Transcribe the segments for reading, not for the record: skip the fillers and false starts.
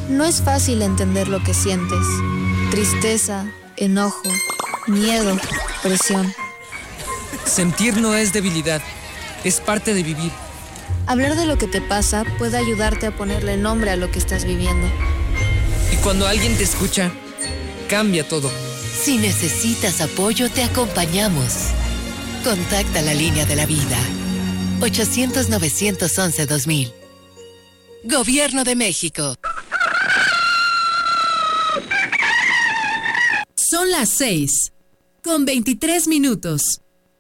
No es fácil entender lo que sientes. Tristeza, enojo, miedo, presión. Sentir no es debilidad, es parte de vivir. Hablar de lo que te pasa puede ayudarte a ponerle nombre a lo que estás viviendo. Y cuando alguien te escucha, cambia todo. Si necesitas apoyo, te acompañamos. Contacta la línea de la vida. 800-911-2000. Gobierno de México. Son las 6:23.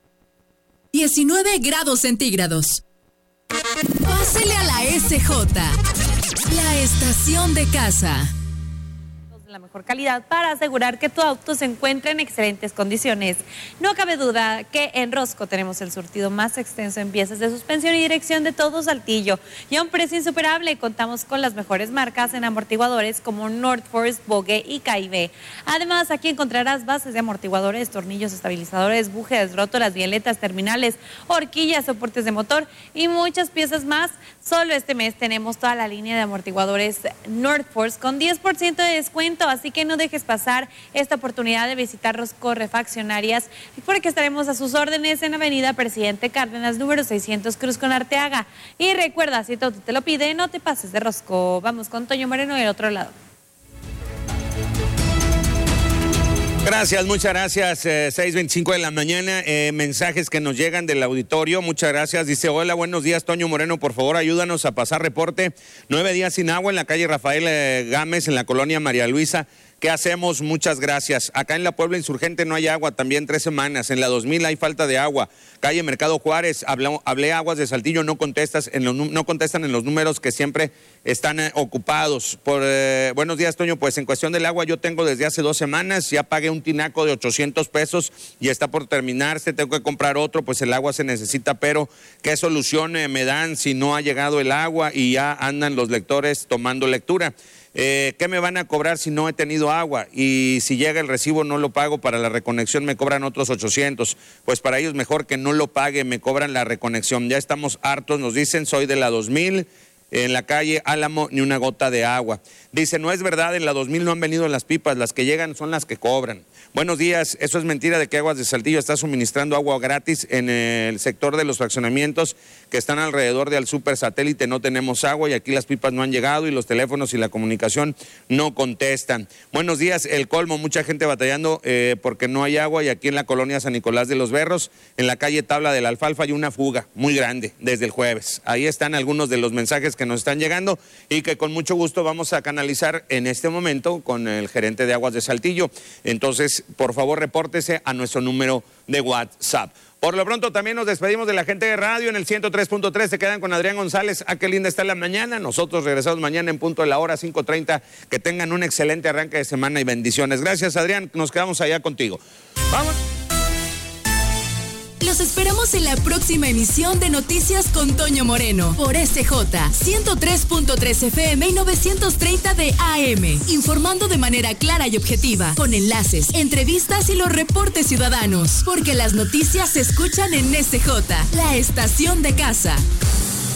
19 grados centígrados. Pásele a la SJ, la estación de casa. La mejor calidad para asegurar que tu auto se encuentre en excelentes condiciones. No cabe duda que en Rosco tenemos el surtido más extenso en piezas de suspensión y dirección de todo Saltillo y a un precio insuperable. Contamos con las mejores marcas en amortiguadores como Northforce, Bogue y K&B. Además, aquí encontrarás bases de amortiguadores, tornillos, estabilizadores, bujes, rótulas, bieletas, terminales, horquillas, soportes de motor y muchas piezas más. Solo este mes tenemos toda la línea de amortiguadores Northforce con 10% de descuento. Así que no dejes pasar esta oportunidad de visitar Rosco Refaccionarias, porque estaremos a sus órdenes en Avenida Presidente Cárdenas, número 600 Cruz con Arteaga. Y recuerda, si todo te lo pide, no te pases de Rosco. Vamos con Toño Moreno del otro lado. Gracias, muchas gracias. 6:25 de la mañana, mensajes que nos llegan del auditorio. Muchas gracias. Dice: hola, buenos días, Toño Moreno, por favor ayúdanos a pasar reporte. 9 días sin agua en la calle Rafael Gámez, en la colonia María Luisa. ¿Qué hacemos? Muchas gracias. Acá en la Puebla Insurgente no hay agua, también 3 semanas. En la 2000 hay falta de agua. Calle Mercado Juárez, hablé Aguas de Saltillo, no contestan en los números que siempre están ocupados. Buenos días, Toño. Pues en cuestión del agua yo tengo desde hace 2 semanas, ya pagué un tinaco de 800 pesos y está por terminarse, tengo que comprar otro, pues el agua se necesita, pero ¿qué solución me dan si no ha llegado el agua y ya andan los lectores tomando lectura? ¿Qué me van a cobrar si no he tenido agua? Y si llega el recibo no lo pago, para la reconexión me cobran otros 800. Pues para ellos mejor que no lo pague, me cobran la reconexión. Ya estamos hartos, nos dicen, soy de la 2000, en la calle Álamo, ni una gota de agua. Dice: no es verdad, en la 2000 no han venido las pipas, las que llegan son las que cobran. Buenos días, eso es mentira de que Aguas de Saltillo está suministrando agua gratis en el sector de los fraccionamientos que están alrededor del Super Satélite. No tenemos agua y aquí las pipas no han llegado y los teléfonos y la comunicación no contestan. Buenos días, el colmo, mucha gente batallando porque no hay agua, y aquí en la colonia San Nicolás de los Berros, en la calle Tabla de la Alfalfa, hay una fuga muy grande desde el jueves. Ahí están algunos de los mensajes que nos están llegando y que con mucho gusto vamos a canalizar en este momento con el gerente de Aguas de Saltillo. Entonces, por favor, repórtese a nuestro número de WhatsApp. Por lo pronto también nos despedimos de la gente de radio en el 103.3. Se quedan con Adrián González. Qué linda está la mañana. Nosotros regresamos mañana en punto de la hora 5:30. Que tengan un excelente arranque de semana y bendiciones. Gracias, Adrián. Nos quedamos allá contigo. Vamos. Los esperamos en la próxima emisión de Noticias con Toño Moreno por SJ 103.3 FM y 930 de AM, informando de manera clara y objetiva, con enlaces, entrevistas y los reportes ciudadanos, porque las noticias se escuchan en SJ, la estación de casa.